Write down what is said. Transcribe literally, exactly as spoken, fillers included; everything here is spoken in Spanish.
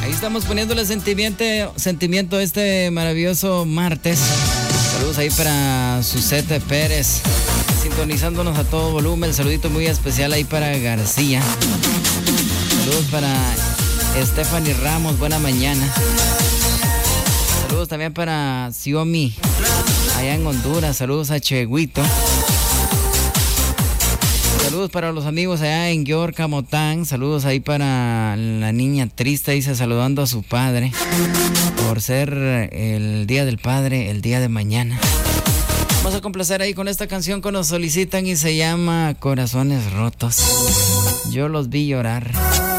Ahí estamos poniéndole sentimiento, sentimiento este maravilloso martes. Saludos ahí para Susete Pérez, sintonizándonos a todo volumen. Saludito muy especial ahí para García. Saludos para Stephanie Ramos, buena mañana. Saludos también para Xiomi, allá en Honduras. Saludos a Cheguito. Saludos para los amigos allá en York, Camotán. Saludos ahí para la niña triste, dice, saludando a su padre por ser el día del padre, el día de mañana. Vamos a complacer ahí con esta canción que nos solicitan y se llama Corazones Rotos. Yo los vi llorar.